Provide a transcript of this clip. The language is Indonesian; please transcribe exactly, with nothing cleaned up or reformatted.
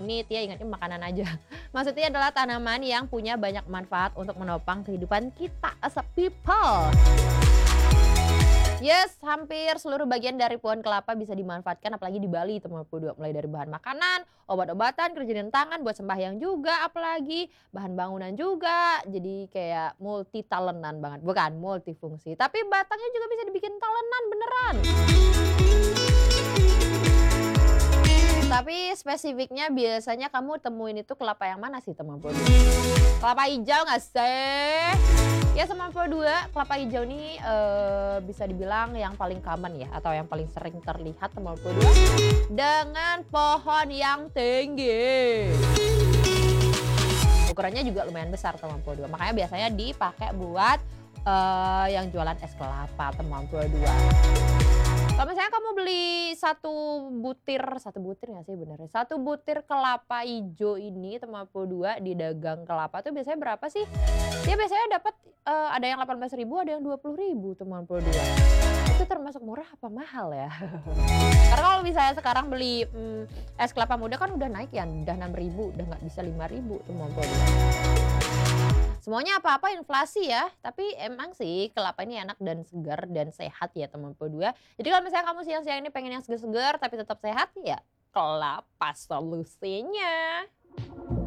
ini Tia ingatnya makanan aja. Maksudnya adalah tanaman yang punya banyak manfaat untuk menopang kehidupan kita as a people. Yes, hampir seluruh bagian dari pohon kelapa bisa dimanfaatkan apalagi di Bali teman-teman dua. Mulai dari bahan makanan, obat-obatan, kerjaan tangan, buat sembahyang juga apalagi, bahan bangunan juga. Jadi kayak multi talentan banget, bukan multifungsi. Tapi batangnya juga bisa dibikin talenan beneran. Tapi spesifiknya biasanya kamu temuin itu kelapa yang mana sih teman-teman? Kelapa hijau nggak sih? Ya semampu dua, kelapa hijau ini uh, bisa dibilang yang paling common ya atau yang paling sering terlihat semampu dua dengan pohon yang tinggi. Ukurannya juga lumayan besar semampu dua, makanya biasanya dipakai buat uh, yang jualan es kelapa semampu dua. Kalau misalnya kamu beli satu butir, satu butir nggak sih benernya? Satu butir kelapa hijau ini semampu dua di dagang kelapa tuh biasanya berapa sih? Dia biasanya dapat uh, ada yang delapan belas ribu, ada yang dua puluh ribu semampu dua. Itu termasuk murah apa mahal ya? Karena kalau misalnya sekarang beli hmm, es kelapa muda kan udah naik ya, udah enam ribu, udah nggak bisa lima ribu semampu dua. Semuanya apa-apa inflasi ya, tapi emang sih kelapa ini enak dan segar dan sehat ya teman-teman dua. Jadi kalau misalnya kamu siang-siang ini pengen yang segar-segar tapi tetap sehat ya kelapa solusinya.